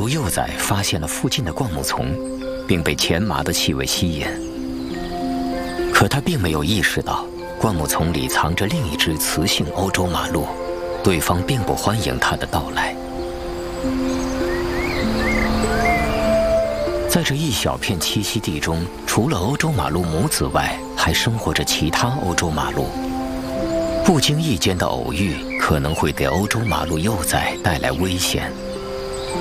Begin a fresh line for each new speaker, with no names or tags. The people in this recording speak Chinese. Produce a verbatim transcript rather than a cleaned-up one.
路幼崽发现了附近的灌木丛，并被甜麻的气味吸引。可他并没有意识到，灌木丛里藏着另一只雌性欧洲马鹿，对方并不欢迎他的到来。在这一小片栖息地中，除了欧洲马鹿母子外，还生活着其他欧洲马鹿。不经意间的偶遇可能会给欧洲马鹿幼崽带来危险。